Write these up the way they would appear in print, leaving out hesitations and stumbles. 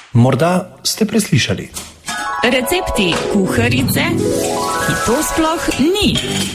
Morda ste preslišali. Recepti kuharice, ki to sploh ni.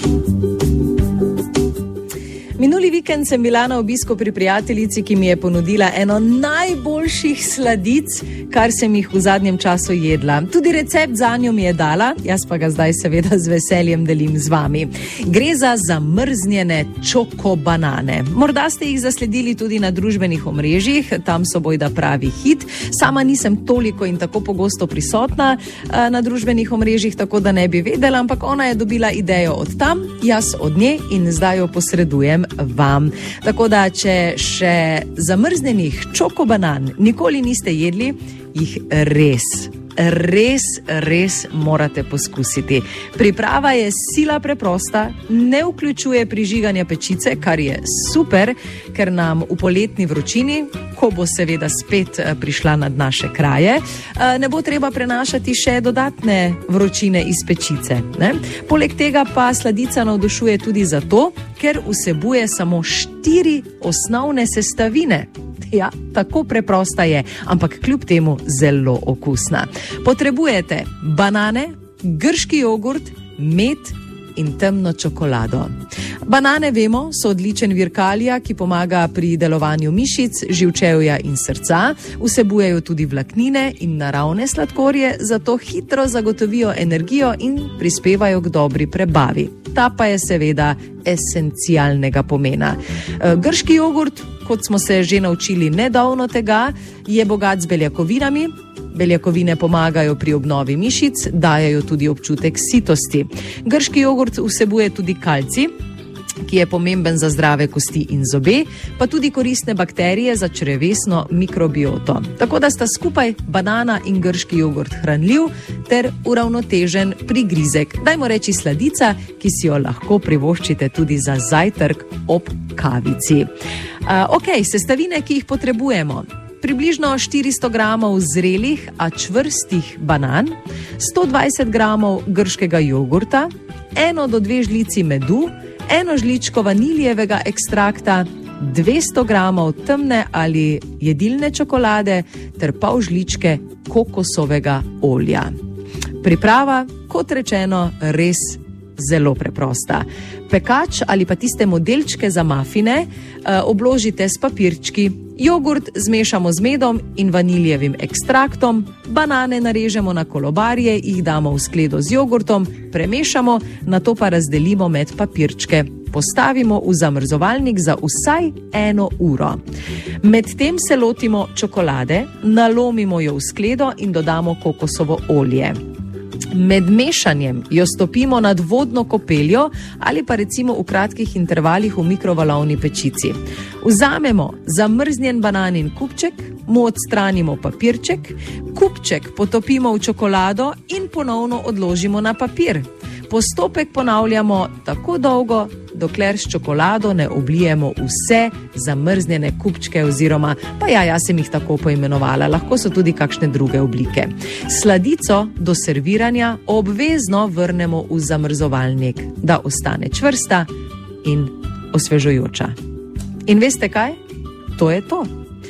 Minuli vikend sem bila na obisku pri prijateljici, ki mi je ponudila eno najboljših sladic, kar sem jih v zadnjem času jedla. Tudi recept zanjo mi je dala, jaz pa ga zdaj seveda z veseljem delim z vami. Gre za zamrznjene čokobanane. Morda ste jih zasledili tudi na družbenih omrežjih, tam so bojda pravi hit. Sama nisem toliko in tako pogosto prisotna na družbenih omrežjih, tako da ne bi vedela, ampak ona je dobila idejo od tam, jaz od nje in zdaj jo posredujem vam. Tako da, če še zamrznjenih čokobanan nikoli niste jedli, jih res morate poskusiti. Priprava je sila preprosta, ne vključuje prižiganja pečice, kar je super, ker nam v poletni vročini, ko bo seveda spet prišla nad naše kraje, ne bo treba prenašati še dodatne vročine iz pečice, ne? Poleg tega pa sladica navdušuje tudi zato, ker vsebuje samo 4 osnovne sestavine. Ja, tako preprosta je, ampak kljub temu zelo okusna. Potrebujete banane, grški jogurt, med in temno čokolado. Banane, vemo, so odličen vir kalija, ki pomaga pri delovanju mišic, živčevja in srca, vsebujejo tudi vlaknine in naravne sladkorje, zato hitro zagotovijo energijo in prispevajo k dobri prebavi. Ta pa je seveda esencialnega pomena. Grški jogurt, kot smo se že naučili nedavno tega, je bogat z beljakovinami. Beljakovine pomagajo pri obnovi mišic, dajajo tudi občutek sitosti. Grški jogurt vsebuje tudi kalcij, ki je pomemben za zdrave kosti in zobe, pa tudi koristne bakterije za črevesno mikrobioto. Tako da sta skupaj banana in grški jogurt hranljiv ter uravnotežen prigrizek. Dajmo reči sladica, ki si jo lahko privoščite tudi za zajtrk ob kavici. Sestavine, ki jih potrebujemo. Približno 400 gramov zrelih, a čvrstih banan, 120 gramov grškega jogurta, 1 do 2 žlici medu, 1 žličko vaniljevega ekstrakta, 200 gramov temne ali jedilne čokolade ter pol žličke kokosovega olja. Priprava, kot rečeno, res zelo preprosta. Pekač ali pa tiste modelčke za mafine obložite s papirčki, jogurt zmešamo z medom in vaniljevim ekstraktom, banane narežemo na kolobarje, jih damo v skledo z jogurtom, premešamo, nato pa razdelimo med papirčke. Postavimo v zamrzovalnik za vsaj 1 uro. Medtem se lotimo čokolade, nalomimo jo v skledo in dodamo kokosovo olje. Med mešanjem jo stopimo nad vodno kopeljo ali pa recimo v kratkih intervalih v mikrovalovni pečici. Vzamemo zamrznjen bananin kupček, mu odstranimo papirček, kupček potopimo v čokolado in ponovno odložimo na papir. Postopek ponavljamo tako dolgo, dokler s čokolado ne oblijemo vse zamrznjene kupčke oziroma, jaz sem jih tako poimenovala, lahko so tudi kakšne druge oblike. Sladico do serviranja obvezno vrnemo v zamrzovalnik, da ostane čvrsta in osvežujoča. In veste kaj? To je to.